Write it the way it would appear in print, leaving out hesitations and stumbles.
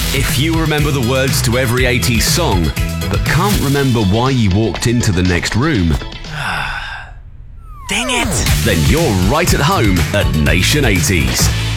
If you remember the words to every 80s song, but can't remember why you walked into the next room, Dang it! then you're right at home at Nation 80s.